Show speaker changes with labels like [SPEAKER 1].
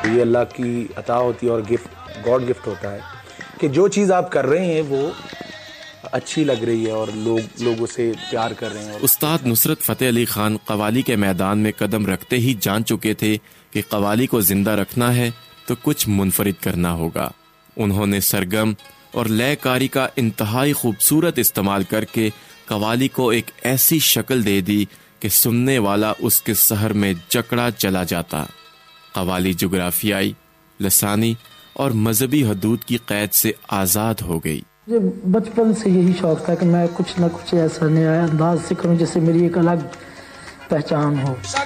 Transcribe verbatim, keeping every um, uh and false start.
[SPEAKER 1] तो ये अल्लाह की अता होती है और गिफ्ट, गॉड गिफ्ट होता है कि जो चीज़ आप कर रहे हैं वो अच्छी लग रही है और लोग लोग उसे प्यार कर रहे हैं।
[SPEAKER 2] उस्ताद नुसरत फ़तेह अली खान कवाली के मैदान में कदम रखते ही जान चुके थे कि कवाली को जिंदा रखना है तो कुछ मुनफरिद करना होगा। उन्होंने सरगम और लयकारी का इंतहाई खूबसूरत इस्तेमाल करके कवाली को एक ऐसी शक्ल दे दी कि सुनने वाला उसके सहर में जकड़ा चला जाता। कवाली जुग्राफियाई, लसानी और मजहबी हदूद की कैद से आज़ाद हो गई।
[SPEAKER 3] मुझे बचपन से यही शौक था कि मैं कुछ ना कुछ ऐसा नया अंदाज से करूं जिससे मेरी एक अलग पहचान हो।